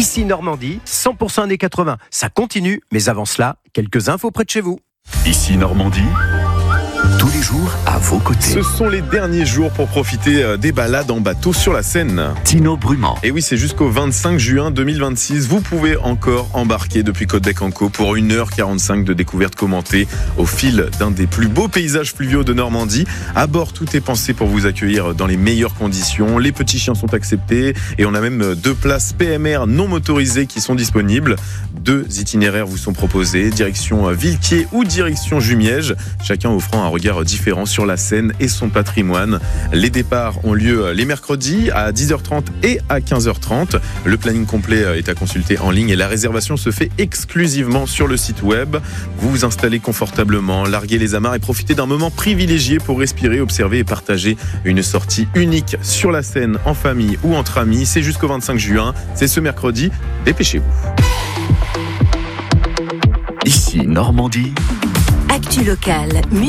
Ici Normandie, 100% années 80. Ça continue, mais avant cela, quelques infos près de chez vous. Ici Normandie, tous les jours à vos côtés. Ce sont les derniers jours pour profiter des balades en bateau sur la Seine. Tino Brumand. Et oui, c'est jusqu'au 25 juin 2026. Vous pouvez encore embarquer depuis Côte-d'Ec-en-Caux pour 1h45 de découverte commentée au fil d'un des plus beaux paysages fluviaux de Normandie. À bord, tout est pensé pour vous accueillir dans les meilleures conditions. Les petits chiens sont acceptés et on a même 2 places PMR non motorisées qui sont disponibles. 2 itinéraires vous sont proposés, direction Villequier ou direction Jumièges, chacun offrant un regard différent sur la Seine et son patrimoine. Les départs ont lieu les mercredis à 10h30 et à 15h30. Le planning complet est à consulter en ligne et la réservation se fait exclusivement sur le site web. Vous vous installez confortablement, larguez les amarres et profitez d'un moment privilégié pour respirer, observer et partager une sortie unique sur la Seine en famille ou entre amis. C'est jusqu'au 25 juin, c'est ce mercredi. Dépêchez-vous. Ici Normandie. Actu locale,